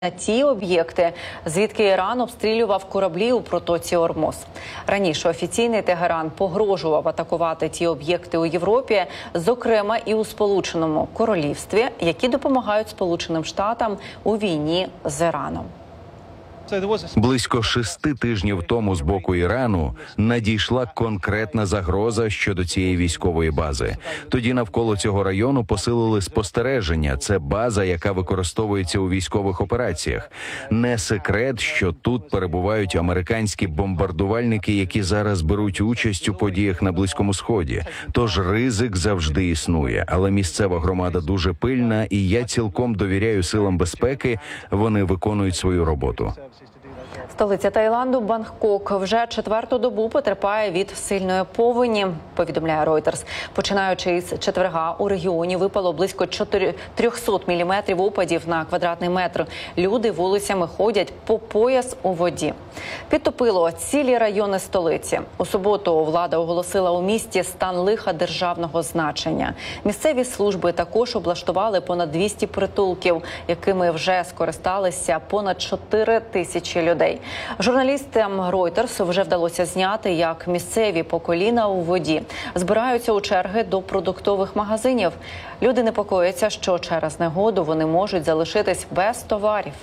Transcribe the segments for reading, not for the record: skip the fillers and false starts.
на ті об'єкти, звідки Іран обстрілював кораблі у протоці Ормуз. Раніше офіційний Тегеран погрожував атакувати ті об'єкти у Європі, зокрема і у Сполученому Королівстві, які допомагають Сполученим Штатам у війні з Іраном. Близько 6 тижнів тому з боку Ірану надійшла конкретна загроза щодо цієї військової бази. Тоді навколо цього району посилили спостереження. Це база, яка використовується у військових операціях. Не секрет, що тут перебувають американські бомбардувальники, які зараз беруть участь у подіях на Близькому Сході. Тож ризик завжди існує. Але місцева громада дуже пильна, і я цілком довіряю силам безпеки. Вони виконують свою роботу. Столиця Таїланду Бангкок вже 4-ту добу потерпає від сильної повені, повідомляє Reuters. Починаючи із четверга у регіоні випало близько 300 міліметрів опадів на квадратний метр. Люди вулицями ходять по пояс у воді. Підтопило цілі райони столиці. У суботу влада оголосила у місті стан лиха державного значення. Місцеві служби також облаштували понад 200 притулків, якими вже скористалися понад 4 тисячі людей. Журналістам Reuters вже вдалося зняти, як місцеві по коліна у воді збираються у черги до продуктових магазинів. Люди непокояться, що через негоду вони можуть залишитись без товарів.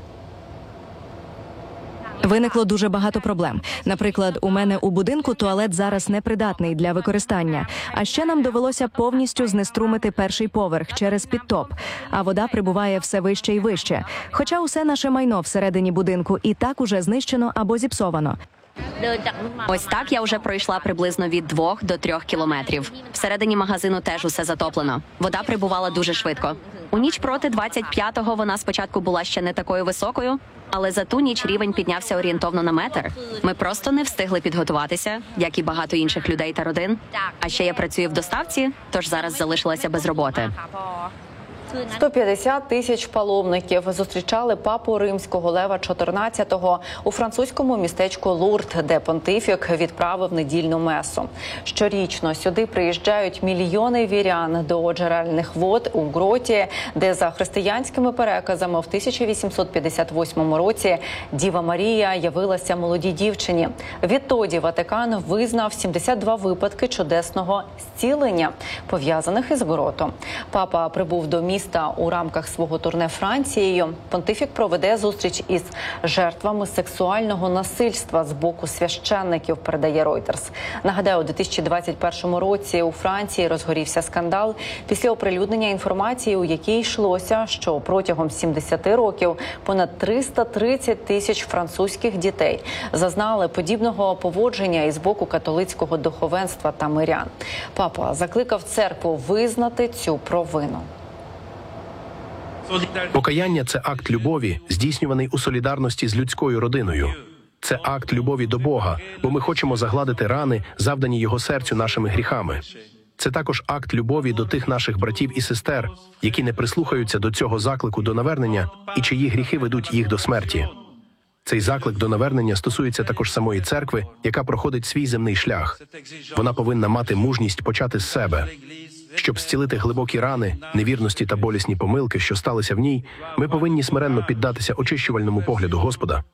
Виникло дуже багато проблем. Наприклад, у мене у будинку туалет зараз непридатний для використання. А ще нам довелося повністю знеструмити перший поверх через підтоп. А вода прибуває все вище і вище. Хоча усе наше майно всередині будинку і так уже знищено або зіпсовано. Ось так я вже пройшла приблизно від 2 до 3 кілометрів. Всередині магазину теж усе затоплено. Вода прибувала дуже швидко. У ніч проти 25-го вона спочатку була ще не такою високою, але за ту ніч рівень піднявся орієнтовно на метр. Ми просто не встигли підготуватися, як і багато інших людей та родин. А ще я працюю в доставці, тож зараз залишилася без роботи. 150 тисяч паломників зустрічали папу римського Лева XIV у французькому містечку Лурд, де понтифік відправив недільну месу. Щорічно сюди приїжджають мільйони вірян до джерельних вод у гроті, де за християнськими переказами в 1858 році Діва Марія явилася молодій дівчині. Відтоді Ватикан визнав 72 випадки чудесного зцілення, пов'язаних із гротом. Папа прибув до міста у рамках свого турне Францією. Понтифік проведе зустріч із жертвами сексуального насильства з боку священників, передає Reuters. Нагадаю, у 2021 році у Франції розгорівся скандал після оприлюднення інформації, у якій йшлося, що протягом 70 років понад 330 тисяч французьких дітей зазнали подібного поводження із боку католицького духовенства та мирян. Папа закликав церкву визнати цю провину. Покаяння – це акт любові, здійснюваний у солідарності з людською родиною. Це акт любові до Бога, бо ми хочемо загладити рани, завдані Його серцю нашими гріхами. Це також акт любові до тих наших братів і сестер, які не прислухаються до цього заклику до навернення і чиї гріхи ведуть їх до смерті. Цей заклик до навернення стосується також самої церкви, яка проходить свій земний шлях. Вона повинна мати мужність почати з себе. Щоб зцілити глибокі рани, невірності та болісні помилки, що сталися в ній, ми повинні смиренно піддатися очищувальному погляду Господа.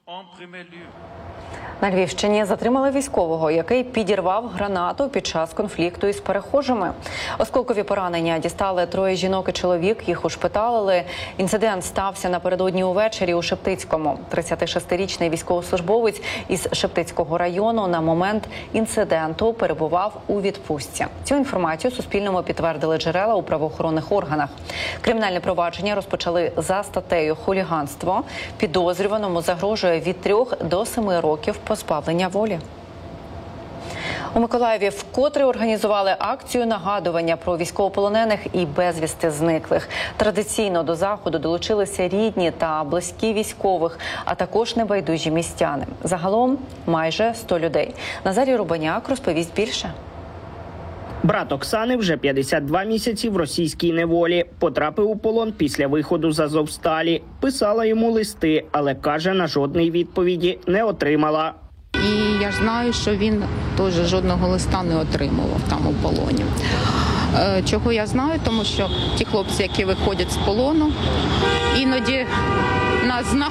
На Львівщині затримали військового, який підірвав гранату під час конфлікту із перехожими. Осколкові поранення дістали 3 жінок і чоловік, їх ушпиталили. Інцидент стався напередодні увечері у Шептицькому. 36-річний військовослужбовець із Шептицького району на момент інциденту перебував у відпустці. Цю інформацію Суспільному підтвердили джерела у правоохоронних органах. Кримінальне провадження розпочали за статтею «Хуліганство». Підозрюваному загрожує від 3 до 7 років позбавлення волі. У Миколаєві вкотре організували акцію нагадування про військовополонених і безвісти зниклих. Традиційно до заходу долучилися рідні та близькі військових, а також небайдужі містяни. Загалом майже 100 людей. Назарій Рубаняк розповість більше. Брат Оксани вже 52 місяці в російській неволі. Потрапив у полон після виходу з Азовсталі. Писала йому листи, але, каже, на жодної відповіді не отримала. І я ж знаю, що він теж жодного листа не отримував там у полоні. Чого я знаю? Тому що ті хлопці, які виходять з полону, іноді нас знаходять.